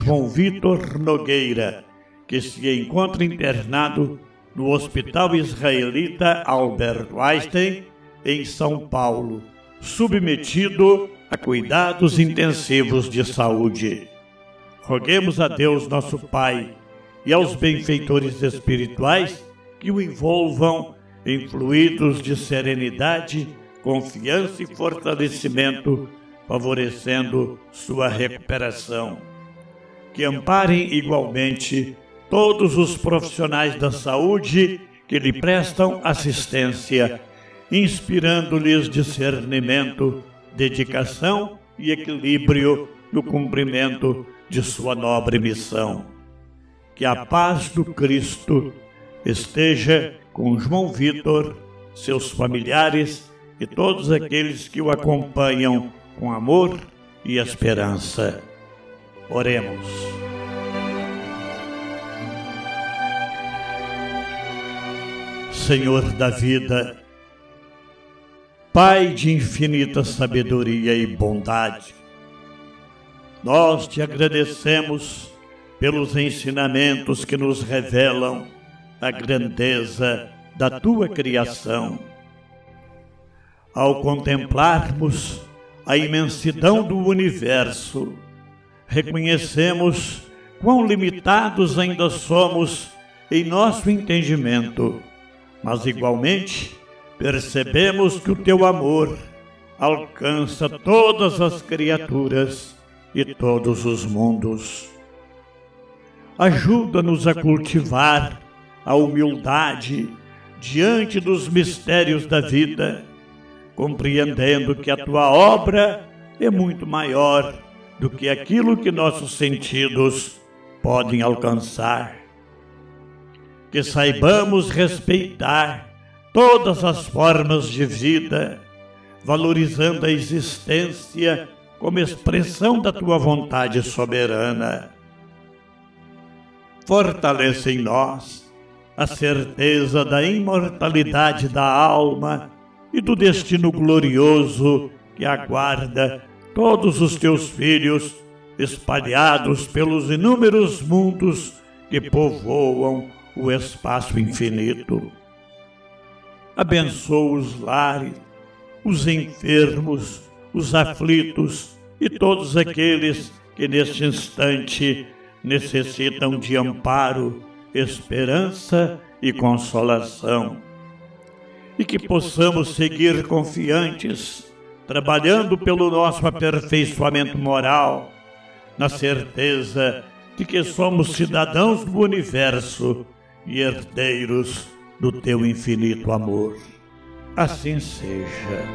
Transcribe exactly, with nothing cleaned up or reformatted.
João Vitor Nogueira, que se encontra internado no Hospital Israelita Albert Einstein, em São Paulo, submetido a cuidados intensivos de saúde. Roguemos a Deus, nosso Pai, e aos benfeitores espirituais que o envolvam em fluidos de serenidade, confiança e fortalecimento, favorecendo sua recuperação. Que amparem igualmente todos os profissionais da saúde que lhe prestam assistência, inspirando-lhes discernimento, dedicação e equilíbrio no cumprimento de sua nobre missão. Que a paz do Cristo esteja com João Vitor, seus familiares e todos aqueles que o acompanham com amor e esperança. Oremos. Senhor da vida, Pai de infinita sabedoria e bondade, nós te agradecemos pelos ensinamentos que nos revelam a grandeza da tua criação. Ao contemplarmos a imensidão do universo, reconhecemos quão limitados ainda somos em nosso entendimento, mas igualmente percebemos que o teu amor alcança todas as criaturas e todos os mundos. Ajuda-nos a cultivar a humildade diante dos mistérios da vida, compreendendo que a tua obra é muito maior do que aquilo que nossos sentidos podem alcançar. Que saibamos respeitar todas as formas de vida, valorizando a existência como expressão da tua vontade soberana. Fortalece em nós a certeza da imortalidade da alma e do destino glorioso que aguarda todos os teus filhos espalhados pelos inúmeros mundos que povoam o espaço infinito. Abençoa os lares, os enfermos, os aflitos e todos aqueles que neste instante necessitam de amparo, esperança e consolação. E que possamos seguir confiantes, trabalhando pelo nosso aperfeiçoamento moral, na certeza de que somos cidadãos do universo e herdeiros do teu infinito amor. Assim seja.